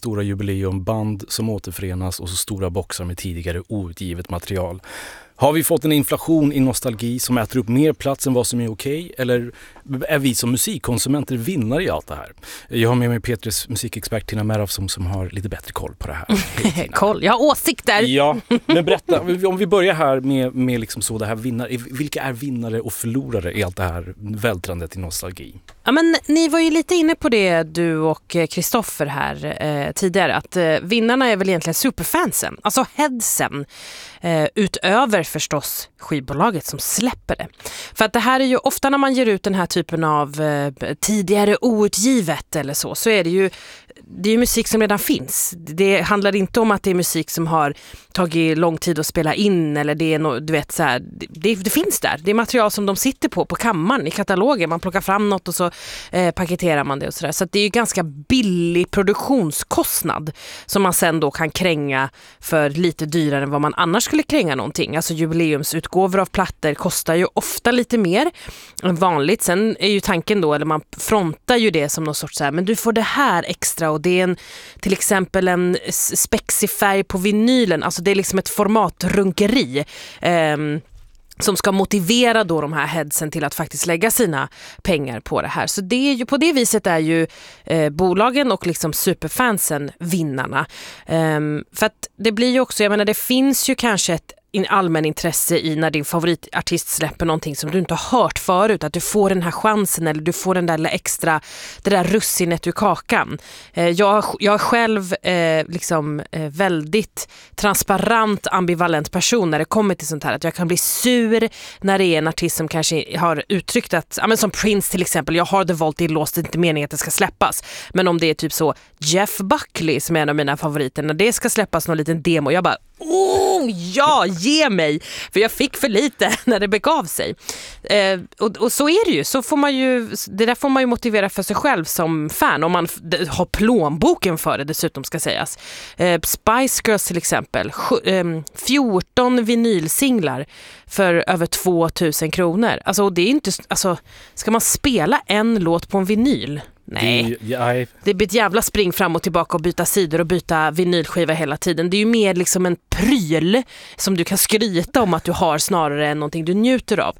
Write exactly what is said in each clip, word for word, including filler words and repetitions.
stora jubileum, band som återförenas och så stora boxar med tidigare outgivet material. Har vi fått en inflation i nostalgi som äter upp mer plats än vad som är okej? Eller är vi som musikkonsumenter vinnare i allt det här? Jag har med mig Petres musikexpert Tina Meraf som, som har lite bättre koll på det här. Hej, koll, jag har åsikter! Ja, men berätta, om vi börjar här med, med liksom så det här vinnare. Vilka är vinnare och förlorare i allt det här vältrandet i nostalgi? Ja, men ni var ju lite inne på det, du och Kristoffer här eh, tidigare, att eh, vinnarna är väl egentligen superfansen, alltså headsen, eh, utöver förstås skivbolaget som släpper det. För att det här är ju ofta när man ger ut den här typen av eh, tidigare outgivet eller så, så är det ju det är ju musik som redan finns. Det handlar inte om att det är musik som har tagit lång tid att spela in eller det är no, du vet så här, det, det finns där. Det är material som de sitter på på kammaren i katalogen. Man plockar fram något och så eh, paketerar man det och sådär. Så att det är ju ganska billig produktionskostnad som man sen då kan kränga för lite dyrare än vad man annars skulle kränga någonting. Alltså jubileumsutgåvor av plattor kostar ju ofta lite mer än vanligt. Sen är ju tanken då, eller man frontar ju det som någon sorts så här, men du får det här extra och det är en, till exempel en spexig färg på vinylen. Alltså det är liksom ett formatrunkeri eh, som ska motivera då de här headsen till att faktiskt lägga sina pengar på det här. Så det är ju, på det viset är ju eh, bolagen och liksom superfansen vinnarna. Eh, för att det blir ju också, jag menar det finns ju kanske ett in allmän intresse i när din favoritartist släpper någonting som du inte har hört förut, att du får den här chansen eller du får den där extra, det där russinet ur kakan. Eh, jag, jag är själv eh, liksom eh, väldigt transparent, ambivalent person när det kommer till sånt här, att jag kan bli sur när det är en artist som kanske har uttryckt att, ja men som Prince till exempel, jag har The Vault inlåst, det är inte meningen att det ska släppas, men om det är typ så Jeff Buckley som är en av mina favoriter, när det ska släppas någon liten demo, jag bara oh, ja, ge mig! För jag fick för lite när det begav sig. Eh, och, och så är det ju. Så får man ju. Det där får man ju motivera för sig själv som fan. Om man f- har plånboken för det dessutom ska sägas. Eh, Spice Girls till exempel. Sj- eh, fjorton vinylsinglar för över tvåtusen kronor. Alltså det är inte, alltså, ska man spela en låt på en vinyl? Nej, det, ja, det blir ett jävla spring fram och tillbaka och byta sidor och byta vinylskiva hela tiden. Det är ju mer liksom en pryl som du kan skryta om att du har snarare än någonting du njuter av.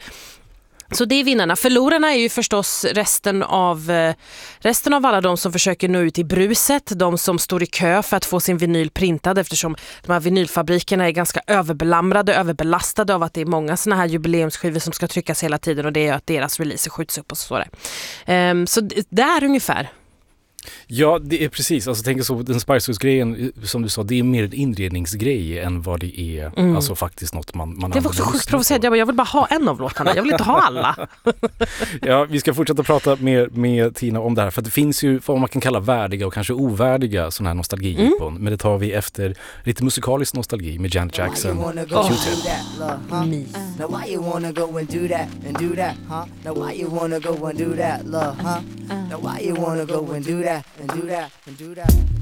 Så det är vinnarna. Förlorarna är ju förstås resten av, resten av alla de som försöker nå ut i bruset. De som står i kö för att få sin vinyl printad eftersom de här vinylfabrikerna är ganska överbelamrade, överbelastade av att det är många såna här jubileumsskivor som ska tryckas hela tiden och det är att deras releaser skjuts upp och så där. Um, så det är ungefär. Ja, det är precis. Alltså, tänk så, den Spice Girls-grejen, som du sa, det är mer en inredningsgrej än vad det är mm. alltså faktiskt något man, man det var också sjukt provocerande. Jag, jag vill bara ha en av låtarna. Jag vill inte ha alla. Ja, vi ska fortsätta prata mer med Tina om det här. För att det finns ju vad man kan kalla värdiga och kanske ovärdiga sådana här nostalgi mm. Men det tar vi efter lite musikalisk nostalgi med Janet Jackson. Oh. Now why you wanna go and do that and do that, huh? Now why you wanna go and do that, love, huh? Now why you wanna go and do that and do that and do that.